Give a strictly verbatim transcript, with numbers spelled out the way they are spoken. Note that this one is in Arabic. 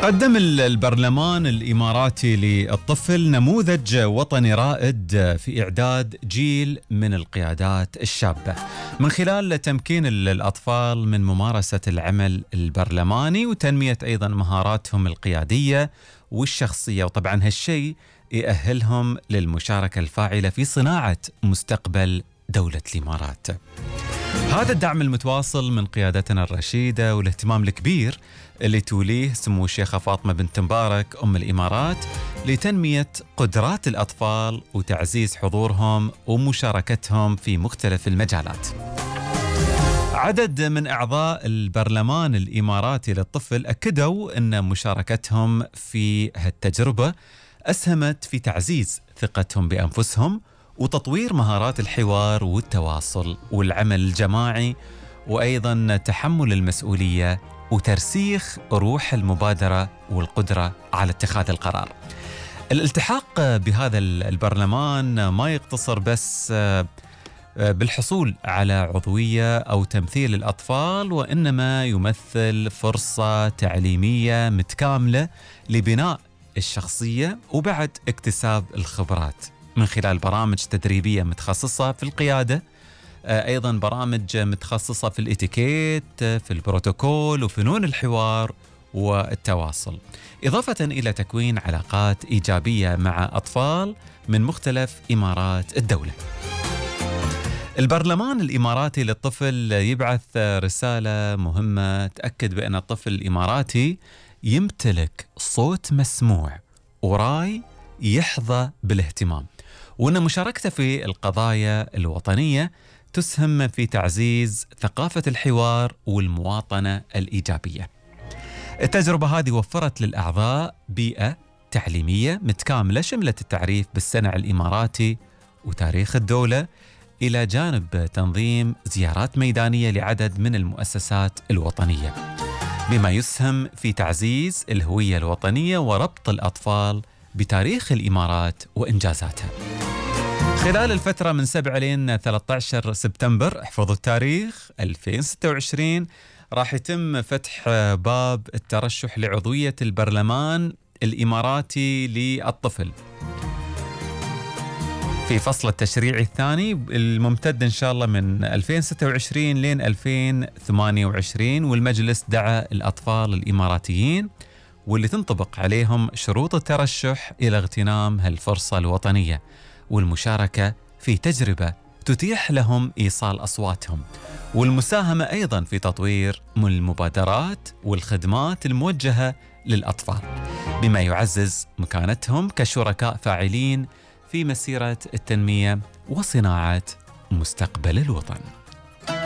قدم البرلمان الإماراتي للطفل نموذج وطني رائد في إعداد جيل من القيادات الشابة من خلال تمكين الأطفال من ممارسة العمل البرلماني وتنمية أيضا مهاراتهم القيادية والشخصية، وطبعا هالشيء يأهلهم للمشاركة الفاعلة في صناعة مستقبل دولة الإمارات. هذا الدعم المتواصل من قيادتنا الرشيدة والاهتمام الكبير اللي توليه سمو الشيخة فاطمة بنت مبارك أم الإمارات لتنمية قدرات الأطفال وتعزيز حضورهم ومشاركتهم في مختلف المجالات. عدد من أعضاء البرلمان الإماراتي للطفل أكدوا أن مشاركتهم في هالتجربة أسهمت في تعزيز ثقتهم بأنفسهم وتطوير مهارات الحوار والتواصل والعمل الجماعي، وأيضا تحمل المسؤولية وترسيخ روح المبادرة والقدرة على اتخاذ القرار. الالتحاق بهذا البرلمان ما يقتصر بس بالحصول على عضوية أو تمثيل الأطفال، وإنما يمثل فرصة تعليمية متكاملة لبناء الشخصية وبعد اكتساب الخبرات من خلال برامج تدريبية متخصصة في القيادة، أيضا برامج متخصصة في الاتيكيت، في البروتوكول وفنون الحوار والتواصل، إضافة إلى تكوين علاقات إيجابية مع أطفال من مختلف إمارات الدولة. البرلمان الإماراتي للطفل يبعث رسالة مهمة تأكد بأن الطفل الإماراتي يمتلك صوت مسموع وراي يحظى بالاهتمام، وأن مشاركته في القضايا الوطنية تسهم في تعزيز ثقافة الحوار والمواطنة الإيجابية. التجربة هذه وفرت للأعضاء بيئة تعليمية متكاملة شملت التعريف بالسنع الإماراتي وتاريخ الدولة، إلى جانب تنظيم زيارات ميدانية لعدد من المؤسسات الوطنية، بما يسهم في تعزيز الهوية الوطنية وربط الأطفال بتاريخ الإمارات وإنجازاتها. خلال الفترة من سبعة لين ثلاثة عشر سبتمبر، احفظوا التاريخ، ألفين وستة وعشرين، راح يتم فتح باب الترشح لعضوية البرلمان الإماراتي للطفل في فصل التشريعي الثاني الممتد إن شاء الله من ألفين وستة وعشرين لين ألفين وثمانية وعشرين، والمجلس دعا الأطفال الإماراتيين واللي تنطبق عليهم شروط الترشح إلى اغتنام هالفرصة الوطنية والمشاركة في تجربة تتيح لهم إيصال أصواتهم والمساهمة أيضا في تطوير المبادرات والخدمات الموجهة للأطفال، بما يعزز مكانتهم كشركاء فاعلين في مسيرة التنمية وصناعة مستقبل الوطن.